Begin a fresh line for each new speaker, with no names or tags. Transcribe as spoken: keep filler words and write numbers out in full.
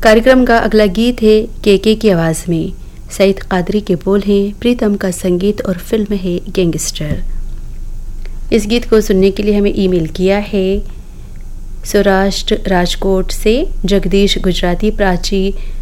कार्यक्रम का अगला गीत है के के की आवाज़ में, सईद कादरी के बोल हैं, प्रीतम का संगीत और फिल्म है गैंगस्टर। इस गीत को सुनने के लिए हमें ईमेल किया है सौराष्ट्र राजकोट से जगदीश गुजराती, प्राची